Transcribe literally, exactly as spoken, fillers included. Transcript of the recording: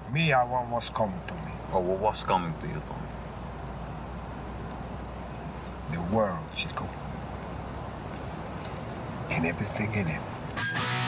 Me, I want what's coming to me. Oh, well, what's coming to you, Tommy? The world, Chico. And everything in it.